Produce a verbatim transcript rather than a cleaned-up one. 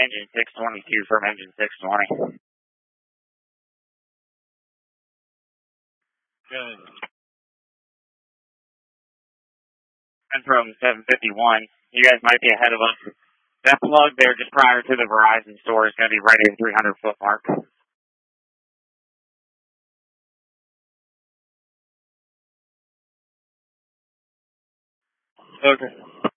engine six twenty-two from engine six twenty. Good. And from seven fifty-one, you guys might be ahead of us. That plug there just prior to the Verizon store is going to be right at the three hundred foot mark. Okay.